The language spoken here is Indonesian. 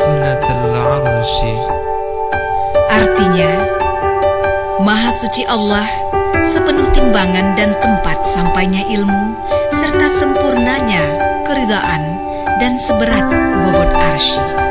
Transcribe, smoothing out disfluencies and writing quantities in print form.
زنة العرش. Artinya, Maha Suci Allah sepenuh timbangan dan tempat sampainya ilmu, serta sempurnanya keridaan dan seberat bobot arsy.